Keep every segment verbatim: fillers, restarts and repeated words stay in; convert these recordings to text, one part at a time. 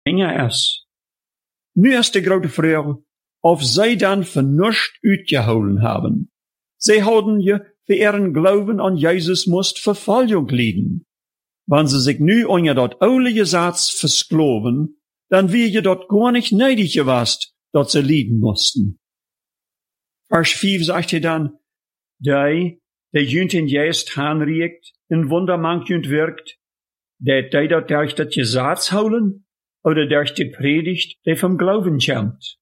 dingen is. Nu is de grote vraag of zij dan vernust uitgehouden hebben. Zij hadden je voor ihren Glauben an Jesus moest Verfolgung leiden. Wenn sie sich nu onder dat oude Gesetz verskloven, dann wäre je dort gar nicht neidig gewast, dat sie leiden mussten. Vers vijf sagt hij dan, die, die junt in Geest aanreikt, en wondermank junt wirkt, die die dat durch dat Gesetz houden, oder durch die Predigt, die vom Glauben kommt.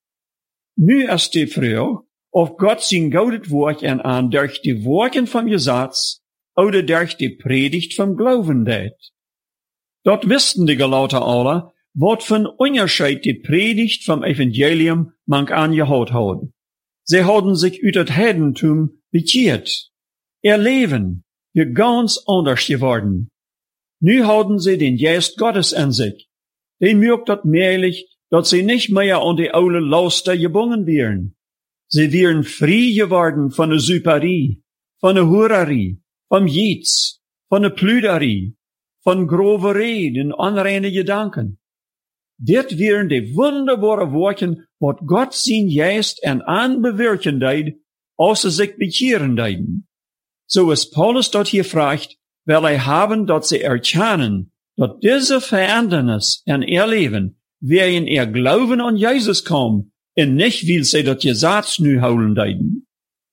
Nu ist die Frage, of Gott sein goudet Wort en aan durch die Worten vom Gesetz, oder durch die Predigt vom Glauben deed. Dort wisten die Galater alle, wat von Unterschied die Predigt vom Evangelium mank angehört hat. Sie hadden sich uit het Heidentum bekehrt. Ihr Leben, je ganz anders geworden. Nu hadden sie den Geist Gottes in sich. Den merkt dat mehrlich, dat sie nicht mehr an die oude Laster gebunden wären. Sie wären frei geworden von der Süperie, von der Hurerie, vom Jets, von der Plüderie, von grove Reden und unreine Gedanken. Dit wären die wunderbare Worten, wat Gott sein Geist en aanbewirken deed, als sie sich bekehren deiden. So ist Paulus dort hier fragt, weil er haben, dat sie erkennen, dat diese Verändernis in ihr Leben, wegen ihr Glauben an Jesus kam, en nicht will sie dat Gesetz nu houden deiden.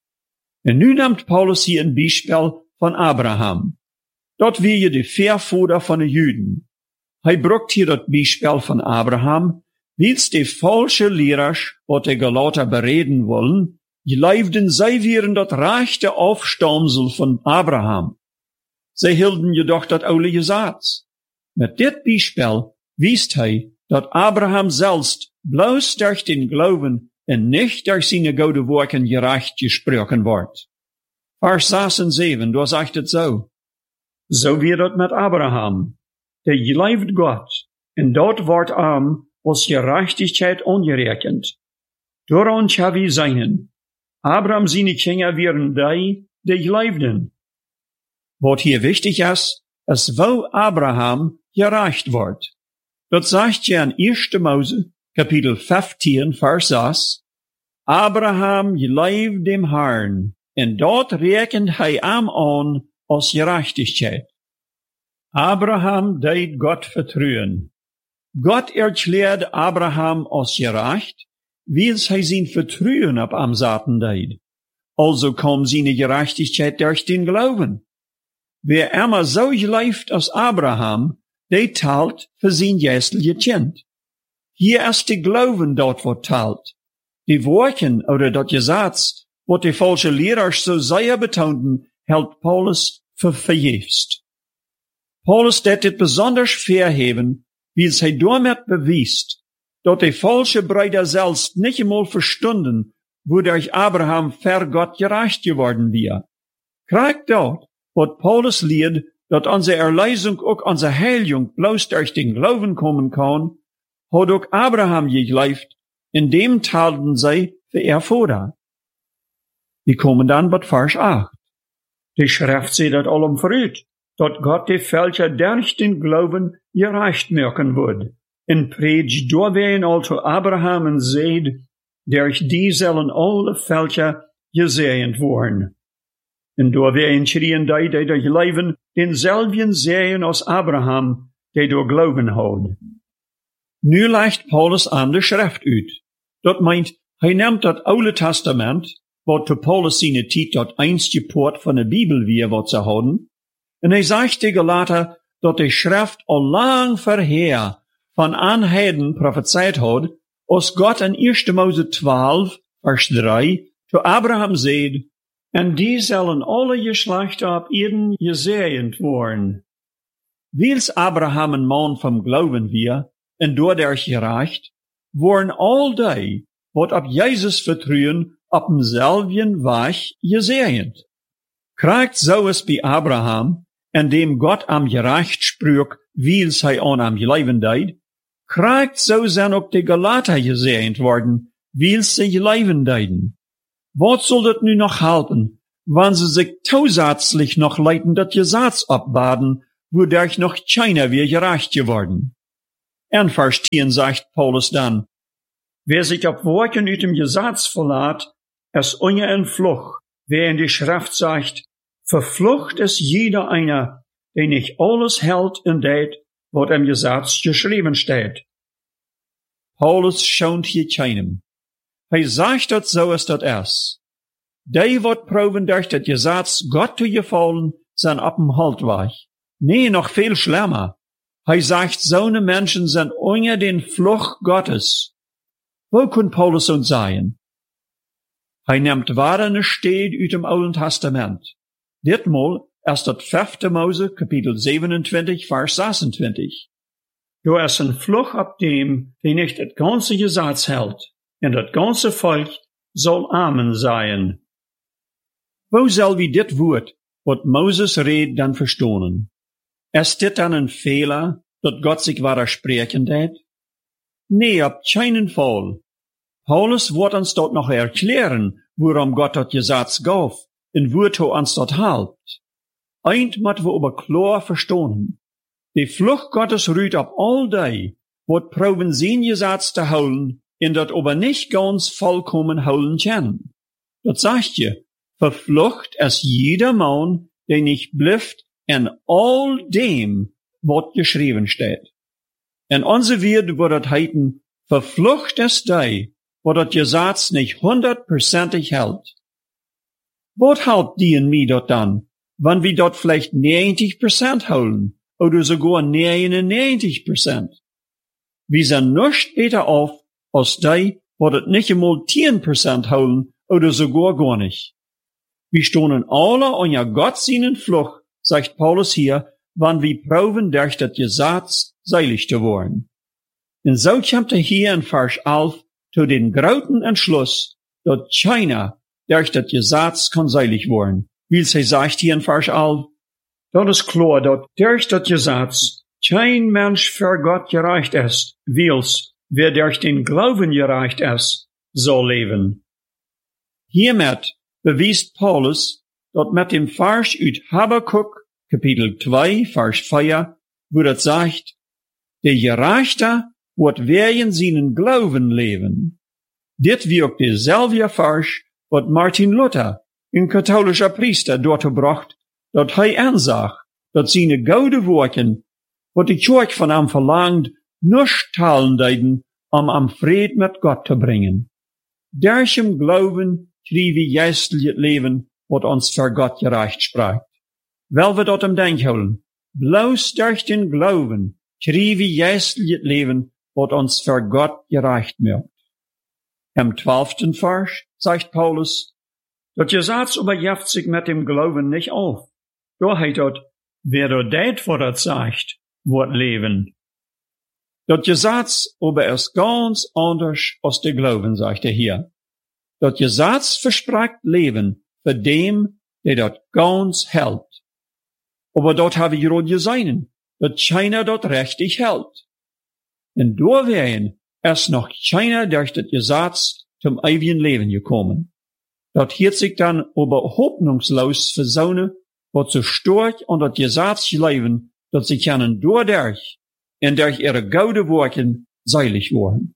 En nu nimmt Paulus hier ein Beispiel von Abraham. Dort wie je de Vervater von den Juden. Hij brukt hier dat Beispiel von Abraham, wils de falsche Lehrers, wat de Galater bereden wollen, geloofden zij wären dat rechte Aufstammsel von Abraham. Zij hielden jedoch dat oude Gesetz. Met dit Beispiel wiest hij dat Abraham selbst bloß durch den Glauben en nicht durch seine gute Worken gerecht gesprochen wordt. Vers zes en zeven, da sagt het so. So wird het met Abraham. Der geloofde Gott, en dort wordt am als Gerechtigkeit angerekend. Doran zou wie zijn. Abraham seine Kinder wären die, die geloofden. Wat hier wichtig ist, es wo Abraham gerecht wordt. Dat sagt ja in Eerste Mose, Kapitel vijftien, Vers zes. Abraham geloofde dem Herrn, en dort rekent hij am an als Gerechtigkeit. Abraham deed Gott vertrauen. Gott erklärt Abraham als gerecht, wils hij zijn vertrauen op am zaten deed. Also kam seine Gerechtigkeit durch den Glauben. Wer immer so gelooft als Abraham, der talt für sein geistliche Kind. Hier ist die Glauben dort, wat talt. Die Worten oder dat Gesetz, wat die falsche Lehrer so sehr betonten, hält Paulus für verjefst. Paulus det dit besonders verheben, wils hij damit bewiest, dat die falsche Brüder selbst nicht einmal verstunden, wodurch Abraham ver Gott gerecht geworden wäre. Kriegt dort, wat Paulus lehrt, dat unsere Erlösung auch unsere Heilung bloß durch den Glauben kommen kann, hat auch Abraham geglaubt, in dem talten sie für ihr Vater. Wir kommen dann bei Vers acht. Die Schrift sieht dat allem verrät, dat Gott die Völker durch den Glauben gerecht merken wird. In predigt doorween also Abraham en zeid, durch die zullen alle Völker gezegend worden. En doorween schrien die, die durch Leben denselben sehen als Abraham, die door Glauben houdt. Nu legt Paulus aan de Schrift uit. Dat meint, hij neemt dat Oude Testament, wat te Paulus zijn tijd dat einste poort van de Bibel weer wat ze houden, en hij zegt tegen later, dat de Schrift al lang verheer van aanheden prophezeit had, als God in Eerste Mose twaalf, vers drie, zu Abraham zeid, en die zullen alle geslachten op Eden gezegend worden. Wils Abraham een man vom Glauben weer, en doordat gerecht, worden al die, wat op Jezus vertrouwen, op demselben weg gezegend. Krijgt zo es bij Abraham, en dem Gott am gerecht sprak, wils hij aan am geloven deed, krijgt zo zijn ook de Galater gezegend worden, wils ze geloven deeden. Wat soll dat nu noch helpen, wann sie sich zusätzlich noch leiten dat Gesetz abbaden, wodurch noch keiner weer gerecht geworden? En vers tien sagt Paulus dann, wer sich auf Worken uit dem Gesetz verlaat, es unge en Fluch, wer in die Schrift sagt, verflucht ist jeder einer, der nicht alles hält und tät, was im Gesetz geschrieben steht. Paulus schont hier keinem. Hij sagt dat so ist dat es. Die, wat proben durch das Gesetz Gott zu gefallen, sind ab dem Haltweg. Nee, noch viel schlimmer. Hij sagt, so ne Menschen sind unter den Fluch Gottes. Wo kann Paulus uns sagen? Hij nimmt wahr eine Stede uit dem Alten Testament. Ditmal ist das fünfte Mose, Kapitel siebenundzwanzig, Vers sechsundzwanzig. Du ist ein Fluch ab dem, der nicht das ganze Gesetz hält, und das ganze Volk soll Amen sein. Wo soll wie dit Wort, wat Moses redt, dann verstohnen? Ist dit dann ein Fehler, dat Gott sich widersprechen tät? Nee, ab keinen Fall. Paulus wird uns dort noch erklären, worum Gott das Gesetz gab, und wozu uns dort halt. Eint mat wir aber klar verstohnen. Die Flucht Gottes rüht ab all die, wat proben sein Gesetz zu holen, in dat aber nicht ganz vollkommen holen können. Dat sagt je, verflucht es jeder Mann, der nicht blifft in all dem, wat geschrieben steht. In unser Welt wird das heiten, verflucht es die, wo das Gesetz nicht hundertprozentig hält. Wat hält die in mir dort dann, wenn wir dort vielleicht neunzig Prozent holen, oder sogar neunundneunzig Prozent? Wir sind nicht besser auf, als die, wo das nicht einmal zehn Prozent holen, oder sogar gar nicht. Wir stehen alle unter Gott seinen Fluch, sagt Paulus hier, wann wir proben durch das Gesetz seilig zu werden. Und so kommt er hier in Vers elf zu den großen Entschluss, dass keiner durch das Gesetz kann seilig werden. Wie sie sagt hier in Vers elf, das ist klar, dass durch das Gesetz kein Mensch für Gott gereicht ist, wils wer durch den Glauben gereicht ist, soll leben. Hiermit bewiest Paulus, dass mit dem Vers uit Habakuk, Kapitel zwei, Vers vier, wo das sagt, der Gerechte wird wegen seinen Glauben leben. Dit wirkt derselbe Vers, was Martin Luther, ein katholischer Priester, dort gebracht, dat hij aanzag, dat seine goude Worten, wat die Kirche von ihm verlangt, nicht talen deiden, um am Fried mit Gott zu bringen. Durch im Glauben kriegen wir geistliches Leben, wat uns für Gott gerecht spricht. Weil wir dort im Denk holen, bloß durch den Glauben kriegen wir geistliches Leben, wat uns für Gott gerecht macht. Im zwölften Vers sagt Paulus, das Gesetz überjeft sich mit dem Glauben nicht auf. Da heißt dort, wer dort det, wo das sagt, wird leben. Das Gesetz aber ist ganz anders als der Glauben, sagt er hier. Das Gesetz verspricht Leben für dem, der dort ganz hält. Aber dort habe ich gerade gesehen, dass keiner dort richtig hält. Und da wären erst noch keiner durch das Gesetz zum ewigen Leben gekommen. Dort hielt sich dann aber hoffnungslos für Sonne, wat so stark unter das Gesetz leben, dass sie können dadurch und durch ihre gute Worte seilig worden.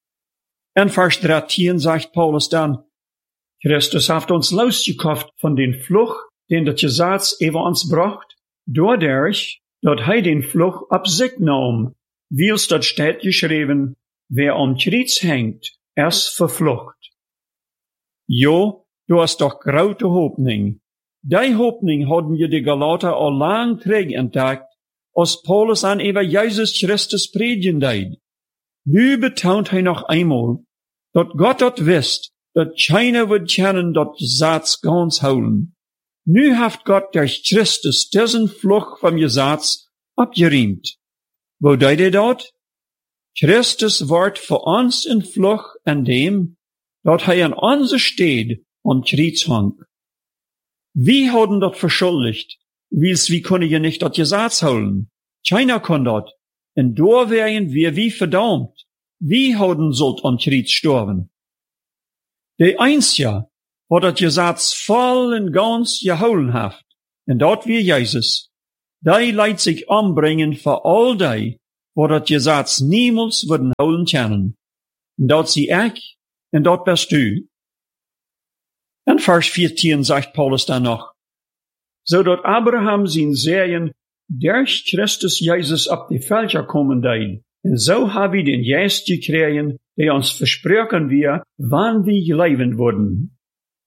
In Vers dreizehn sagt Paulus dann, Christus hat uns losgekauft von den Fluch, den das Gesetz über uns bracht, dadurch, dass er den Fluch ab sich nahm, wie es dort steht geschrieben, wer am Kreuz hängt, ist verflucht. Jo, du hast doch große Hoffnung. Die Hoffnung hatten je die Galater al lang terug entdeckt, als Paulus an über Jesus Christus predigen deed. Nu betont hij noch einmal, dat Gott dort wisst, dat keiner wird kennen dat Gesetz ganz holen. Nu haft Gott durch Christus diesen Fluch vom Gesetz abgeriemt. Wo deed er dort? Christus wordt für uns in Fluch an dem, dat hij an onze steed und Kreuz hang. Wir haben dort verschuldigt, wils wie können je nicht dat Gesetz holen. Keiner kann dort. Und da wären wir wie verdammt. Wie haben sollt an Kreuz sterben. Der Einzige, wo dat Gesetz voll und ganz geholen haft, und dort wie Jesus, die leidt sich anbringen für all die, wo dat Gesetz niemals würden holen können. Und dort sie ich, und dort bist du. In Vers vierzehn sagt Paulus dann noch, so dat Abraham sein Sehen durch Christus Jesus ab die Völker kommen deed. Und so haben wir den Geist gekriegen, der uns versprochen wir, wann wir leben würden.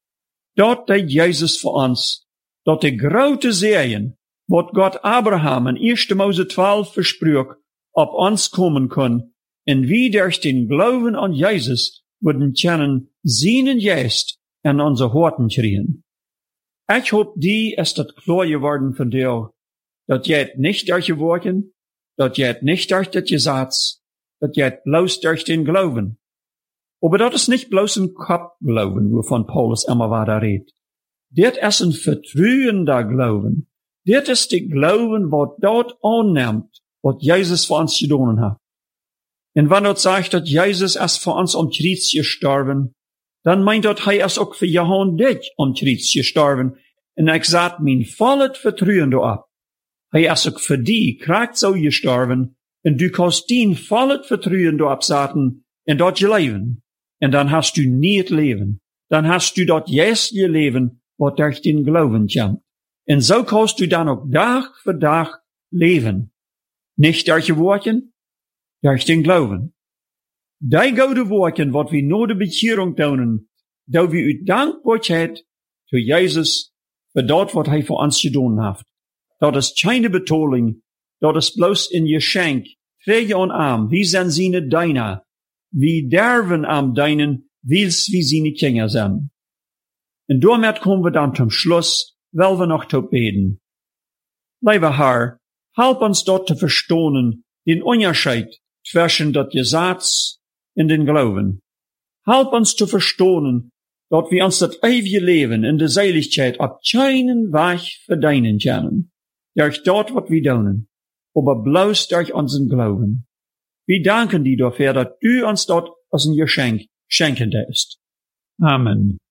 Dort deed Jesus für uns, dort die grote Sehen, wat Gott Abraham in erster Mose zwölf versprach, ob uns kommen kann, und wie durch den Glauben an Jesus würden können seinen Geist in unser Horten kriegen. Ich hoop die ist dat klar geworden von dir, dat geht nicht durch die Worten, dat geht nicht durch das Gesetz, dat geht bloß durch den Glauben. Aber das ist nicht bloß ein Kopfglauben, wovon Paulus immer weiter redet. Das ist ein vertrauender Glauben. Das ist der Glauben, was dort annimmt, was Jesus für uns getan hat. Und wenn dort sagt, dass Jesus erst für uns am Kreuz gestorben, dann meint dort, er ist auch für Johann dich am Kreuz gestorben. Und ich sag mein volles Vertrauen da ab. Er ist auch für die kriegt so gestorben, und du kannst dein volles Vertrauen da absaten, und dort leben. Und dann hast du nie das Leben. Dann hast du dort jetzt ihr Leben, was durch den Glauben kommt. Und so kannst du dann auch Tag für Tag leben. Nicht durch die Worte, durch den Glauben. Die gute Worte, wat wir nur die Bekehrung tun, da wir u Dankbarkeit zu Jesus für dort, was er für uns getan hat. Das ist keine Betonung, das ist bloß ein Geschenk. Träge und Arm, wie sind seine Deiner, wie derven am Deinen, wils wie seine Kinder sind. Und damit kommen wir dann zum Schluss, weil wir noch zu beten. Lieber Herr, help uns dort zu verstehen, den Unterschied zwischen das Gesetz und den Glauben. Help uns zu verstehen, dort wir uns das ewige Leben in der Seligkeit ab keinen Weg verdienen können. Durch dort, was wir tun, aber bloß durch unseren Glauben. Wir danken dir dafür, dass du uns dort als ein Geschenk schenken darfst. Amen.